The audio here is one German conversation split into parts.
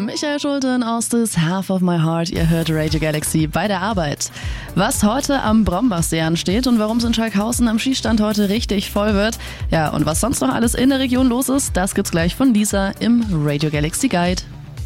Michael Schulte in Ostes Half of My Heart. Ihr hört Radio Galaxy bei der Arbeit. Was heute am Brombachsee ansteht und warum es in Schalkhausen am Schießstand heute richtig voll wird. Ja, und was sonst noch alles in der Region los ist, das gibt's gleich von Lisa im Radio Galaxy Guide.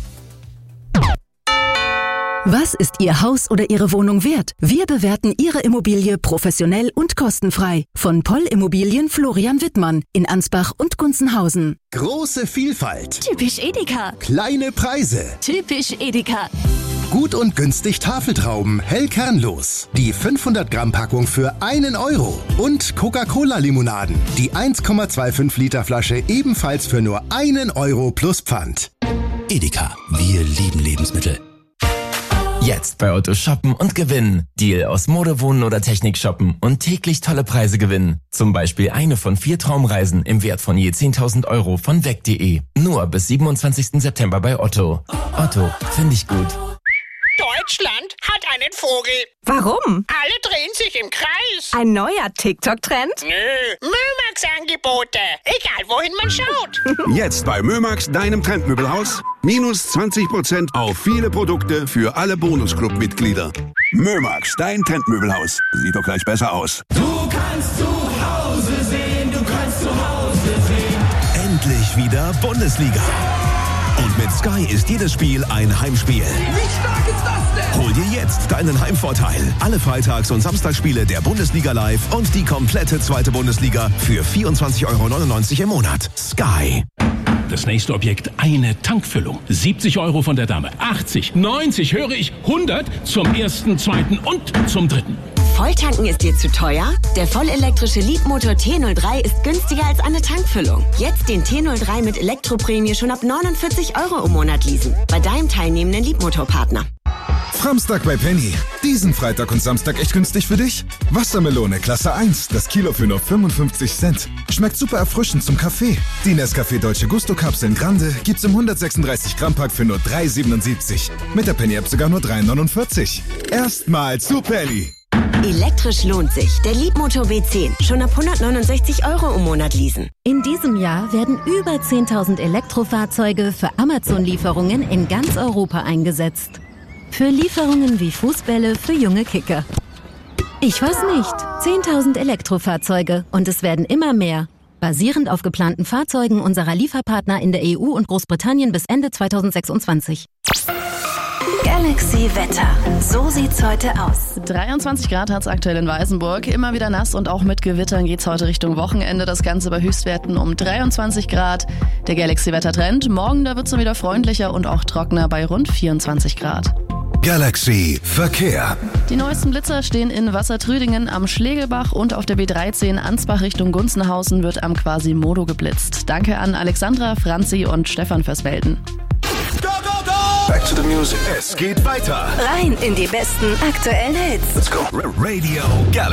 Was ist Ihr Haus oder Ihre Wohnung wert? Wir bewerten Ihre Immobilie professionell und kostenfrei. Von Poll Immobilien Florian Wittmann in Ansbach und Gunzenhausen. Große Vielfalt. Typisch Edeka. Kleine Preise. Typisch Edeka. Gut und günstig Tafeltrauben, hell kernlos. Die 500 Gramm Packung für 1 Euro. Und Coca-Cola-Limonaden. Die 1,25 Liter Flasche ebenfalls für nur 1 Euro plus Pfand. Edeka, wir lieben Lebensmittel. Jetzt bei Otto shoppen und gewinnen. Deal aus Mode, Wohnen oder Technik shoppen und täglich tolle Preise gewinnen. Zum Beispiel eine von 4 Traumreisen im Wert von je 10.000 Euro von weg.de. Nur bis 27. September bei Otto. Otto, finde ich gut. Deutschland hat einen Vogel. Warum? Alle drehen sich im Kreis. Ein neuer TikTok-Trend? Nö, Mömax-Angebote. Egal, wohin man schaut. Jetzt bei Mömax, deinem Trendmöbelhaus. Minus 20% auf viele Produkte für alle Bonusclub-Mitglieder. Mömax, dein Trendmöbelhaus. Sieht doch gleich besser aus. Du kannst zu Hause sehen, du kannst zu Hause sehen. Endlich wieder Bundesliga. Und mit Sky ist jedes Spiel ein Heimspiel. Wie stark ist das denn? Hol dir jetzt deinen Heimvorteil. Alle Freitags- und Samstagsspiele der Bundesliga live und die komplette zweite Bundesliga für 24,99 € im Monat. Sky. Das nächste Objekt, eine Tankfüllung. 70 € von der Dame. 80, 90, höre ich, 100 zum ersten, zweiten und zum dritten. Volltanken ist dir zu teuer? Der vollelektrische Leapmotor T03 ist günstiger als eine Tankfüllung. Jetzt den T03 mit Elektroprämie schon ab 49 € im Monat leasen. Bei deinem teilnehmenden Leapmotor-Partner. Samstag bei Penny. Diesen Freitag und Samstag echt günstig für dich? Wassermelone Klasse 1, das Kilo für nur 55 Cent. Schmeckt super erfrischend zum Kaffee. Die Nescafé Dolce Gusto Kapseln Grande gibt's im 136 Gramm Pack für nur 3,77. Mit der Penny App sogar nur 3,49. Erstmal zu Penny. Elektrisch lohnt sich. Der Leapmotor W10. Schon ab 169 € im Monat leasen. In diesem Jahr werden über 10.000 Elektrofahrzeuge für Amazon-Lieferungen in ganz Europa eingesetzt. Für Lieferungen wie Fußbälle für junge Kicker. Ich weiß nicht. 10.000 Elektrofahrzeuge und es werden immer mehr. Basierend auf geplanten Fahrzeugen unserer Lieferpartner in der EU und Großbritannien bis Ende 2026. Galaxy Wetter. So sieht's heute aus. 23 Grad hat's aktuell in Weißenburg. Immer wieder nass und auch mit Gewittern geht's heute Richtung Wochenende. Das Ganze bei Höchstwerten um 23 Grad. Der Galaxy-Wettertrend. Morgen, da wird's dann wieder freundlicher und auch trockener bei rund 24 Grad. Galaxy Verkehr. Die neuesten Blitzer stehen in Wassertrüdingen am Schlegelbach und auf der B13 Ansbach Richtung Gunzenhausen wird am Quasimodo geblitzt. Danke an Alexandra, Franzi und Stefan fürs Melden. Back to the music. Es geht weiter. Rein in die besten aktuellen Hits. Let's go. Radio Galaxy.